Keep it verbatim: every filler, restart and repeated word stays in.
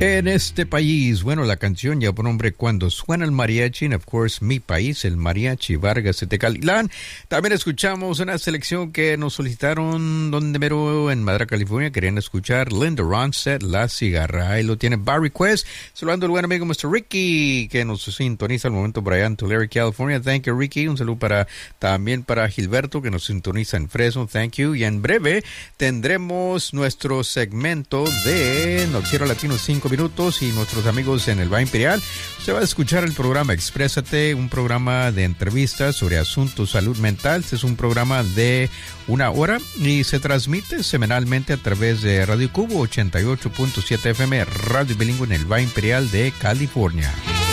En este país, bueno, la canción ya por nombre Cuando suena el mariachi, and of course, mi país, el mariachi Vargas de Tecalitlán. También escuchamos una selección que nos solicitaron donde mero en Madera, California. Querían escuchar Linda Ronstadt, La Cigarra. Ahí lo tiene by request. Saludando al buen amigo mister Ricky, que nos sintoniza al momento por allá en Tulare, California. Thank you, Ricky. Un saludo para también para Gilberto, que nos sintoniza en Fresno. Thank you. Y en breve tendremos nuestro segmento de Noticiero Latino cinco minutos y nuestros amigos en el Valle Imperial. Se va a escuchar el programa Exprésate, un programa de entrevistas sobre asuntos salud mental. Este es un programa de una hora y se transmite semanalmente a través de Radio Cubo ochenta y ocho punto siete F M, Radio Bilingüe en el Valle Imperial de California.